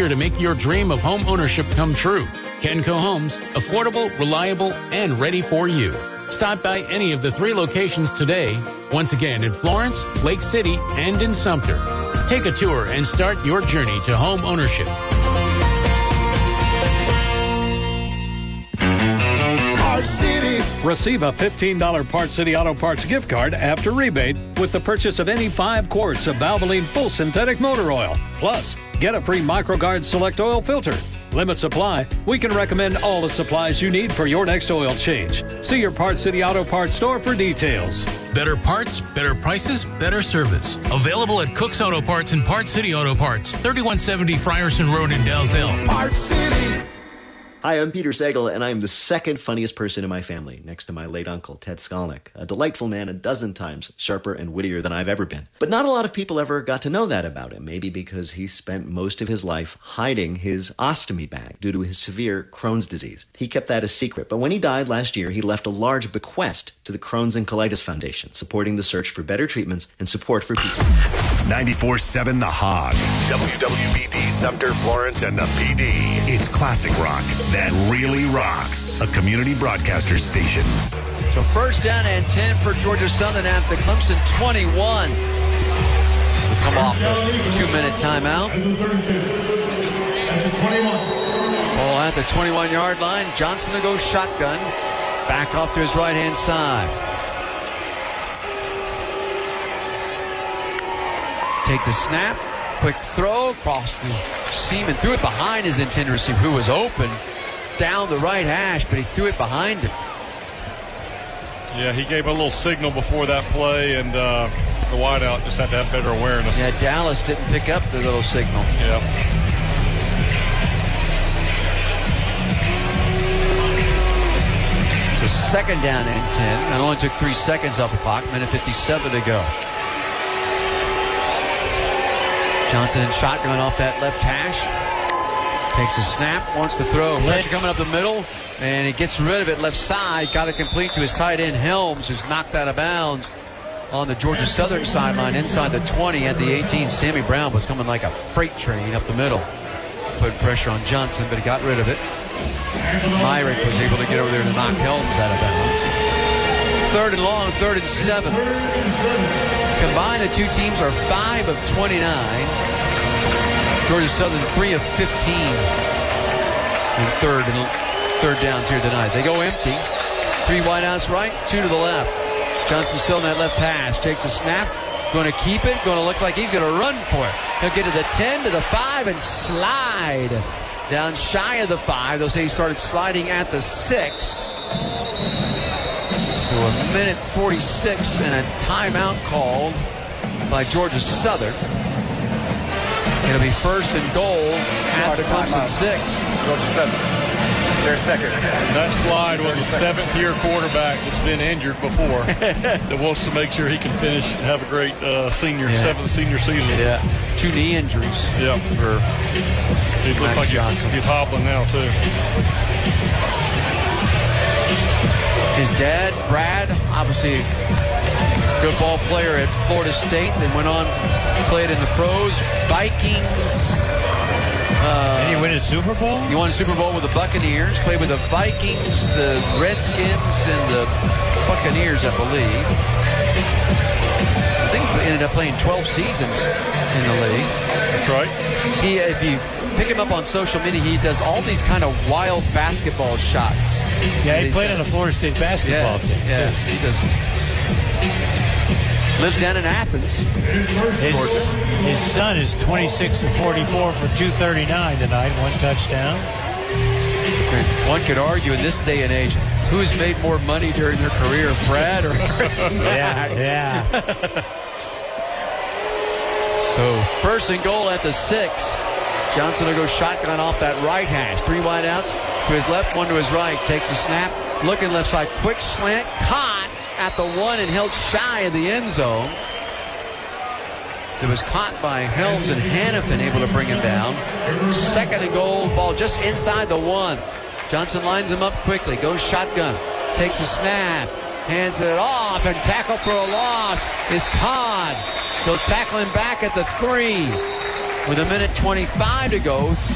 here to make your dream of home ownership come true. Kenco Homes, affordable, reliable, and ready for you. Stop by any of the 3 locations today. Once again in Florence, Lake City, and in Sumter. Take a tour and start your journey to home ownership. Receive a $15 Parts City Auto Parts gift card after rebate with the purchase of any 5 quarts of Valvoline full synthetic motor oil. Plus, get a free MicroGuard Select Oil filter. Limit supply. We can recommend all the supplies you need for your next oil change. See your Parts City Auto Parts store for details. Better parts, better prices, better service. Available at Cook's Auto Parts and Parts City Auto Parts, 3170 Frierson Road in Dalzell. Parts City. Hi, I'm Peter Sagal, and I'm the second funniest person in my family, next to my late uncle, Ted Skolnick, a delightful man 12 times sharper and wittier than I've ever been. But not a lot of people ever got to know that about him, maybe because he spent most of his life hiding his ostomy bag due to his severe Crohn's disease. He kept that a secret, but when he died last year, he left a large bequest to the Crohn's and Colitis Foundation, supporting the search for better treatments and support for people. 94.7 The Hog, WWBD, Sumter, Florence, and the PD. It's classic rock that really rocks. A community broadcaster station. So first down and 10 for Georgia Southern at the Clemson 21. We come off a 2-minute timeout. Ball at the 21-yard line. Johnson to go shotgun. Back off to his right-hand side. Take the snap. Quick throw across the seam and threw it behind his intended receiver, who was open down the right hash, but he threw it behind him. Yeah, he gave a little signal before that play, and the wideout just had to have better awareness. Yeah, Dallas didn't pick up the little signal. Yeah. So second down and 10. It only took 3 seconds off the clock. Minute 57 to go. Johnson in shotgun off that left hash. Takes a snap, wants to throw. Pressure coming up the middle, and he gets rid of it left side. Got it complete to his tight end, Helms, who's knocked out of bounds on the Georgia Southern sideline inside the 20 at the 18. Sammy Brown was coming like a freight train up the middle. Put pressure on Johnson, but he got rid of it. Myrick was able to get over there to knock Helms out of bounds. 3rd and long, 3rd and 7. Combined, the two teams are 5 of 29. Georgia Southern 3 of 15 in third downs here tonight. They go empty. 3 wideouts right, 2 to the left. Johnson still in that left hash. Takes a snap. Going to keep it. Going to look like he's going to run for it. He'll get to the 10, to the 5, and slide down shy of the 5. They'll say he started sliding at the 6. So a minute 46 and a timeout called by Georgia Southern. It'll be 1st and goal at the Clemson 6. Georgia Southern. Their second. That slide was a 7th-year quarterback that's been injured before that wants to make sure he can finish and have a great 7th senior season. Yeah. 2 knee injuries. Yeah. It looks like he's hobbling now, too. His dad, Brad, obviously a good ball player at Florida State. Then went on, played in the pros. Vikings. Did he win a Super Bowl? He won a Super Bowl with the Buccaneers. Played with the Vikings, the Redskins, and the Buccaneers, I believe. I think he ended up playing 12 seasons in the league. That's right. If you pick him up on social media, he does all these kind of wild basketball shots. Yeah, he played on the Florida State basketball team. Yeah, he does. Lives down in Athens. His son is 26 of 44 for 239 tonight, 1 touchdown. One could argue in this day and age, who's made more money during their career, Brad or Max? Yeah. So 1st and goal at the 6. Johnson will go shotgun off that right hash. 3 wideouts to his left, 1 to his right. Takes a snap, looking left side, quick slant, caught at the 1 and held shy of the end zone. So it was caught by Helms and Hannafin, able to bring him down. 2nd and goal, ball just inside the 1. Johnson lines him up quickly, goes shotgun, takes a snap, hands it off, and tackle for a loss is Todd. He'll tackle him back at the 3 with a minute 25 to go.